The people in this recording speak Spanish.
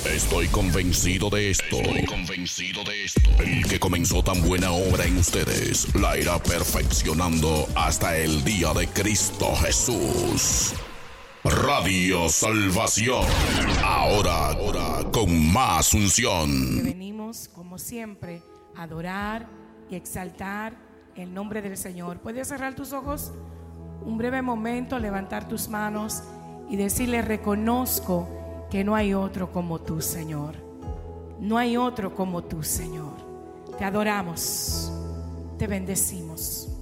Estoy convencido de esto. El que comenzó tan buena obra en ustedes la irá perfeccionando hasta el día de Cristo Jesús. Radio Salvación. Ahora con más unción. Venimos, como siempre, a adorar y exaltar el nombre del Señor. ¿Puedes cerrar tus ojos? Un breve momento, levantar tus manos y decirle: reconozco que no hay otro como tú, Señor. No hay otro como tú, Señor. Te adoramos, te bendecimos.